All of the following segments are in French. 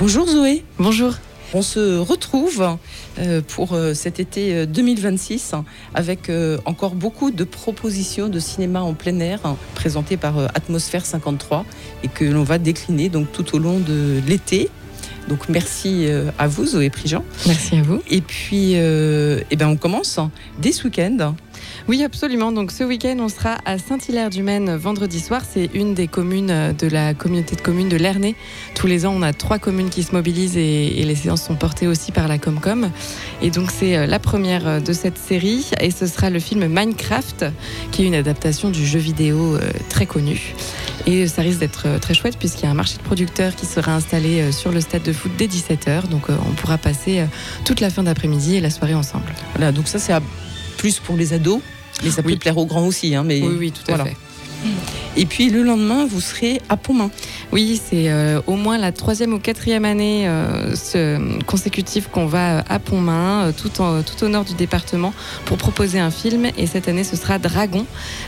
Bonjour Zoé. Bonjour. On se retrouve pour cet été 2026 avec encore beaucoup de propositions de cinéma en plein air présentées par Atmosphère 53 et que l'on va décliner donc tout au long de l'été. Donc merci à vous Zoé Prigent. Merci à vous. Et puis on commence dès ce week-end. Oui, absolument. Donc ce week-end, on sera à Saint-Hilaire-du-Maine vendredi soir. C'est une des communes de la communauté de communes de l'Ernée. Tous les ans, on a 3 communes qui se mobilisent et les séances sont portées aussi par la Comcom. Et donc c'est la première de cette série et ce sera le film Minecraft, qui est une adaptation du jeu vidéo très connu. Et ça risque d'être très chouette puisqu'il y a un marché de producteurs qui sera installé sur le stade de foot dès 17h. Donc on pourra passer toute la fin d'après-midi et la soirée ensemble. Voilà, donc ça c'est plus pour les ados, mais ça peut plaire aux grands aussi. Mais oui, tout à fait. Et puis le lendemain, vous serez à Pontmain. Oui, c'est au moins la 3e ou 4e année consécutive qu'on va à Pontmain, tout au nord du département, pour proposer un film. Et cette année, ce sera Dragon,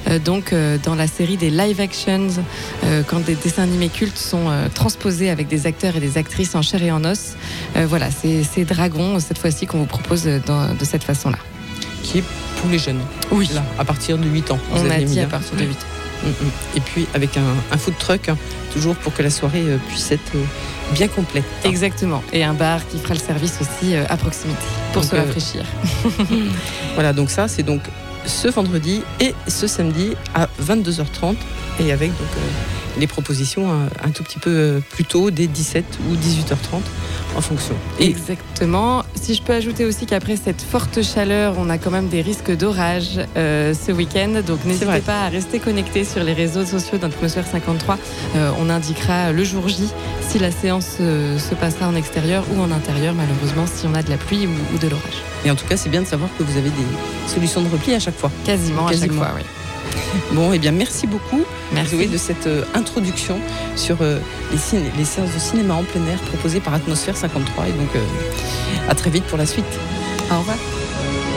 dans la série des live actions, quand des dessins animés cultes sont transposés avec des acteurs et des actrices en chair et en os. Voilà, c'est Dragon, cette fois-ci, qu'on vous propose de cette façon-là. Qui est pour les jeunes. Oui. Là, à partir de 8 ans. On a dit à partir de 8 ans. Et puis avec un food truck, toujours pour que la soirée puisse être bien complète. Exactement. Et un bar qui fera le service aussi à proximité pour se rafraîchir. Voilà, donc ça, c'est donc ce vendredi et ce samedi à 22h30 et avec donc les propositions un tout petit peu plus tôt, dès 17 ou 18h30 en fonction. Exactement. Si je peux ajouter aussi qu'après cette forte chaleur, on a quand même des risques d'orage ce week-end. Donc n'hésitez pas à rester connectés sur les réseaux sociaux d'Atmosphère 53. On indiquera le jour J si la séance se passera en extérieur ou en intérieur, malheureusement, si on a de la pluie ou de l'orage. Et en tout cas, c'est bien de savoir que vous avez des solutions de repli à chaque fois. Quasiment. À chaque fois, oui. Bon, eh bien, merci beaucoup, Zoé, de cette introduction sur les séances de cinéma en plein air proposées par Atmosphère 53. Et donc, à très vite pour la suite. Au revoir.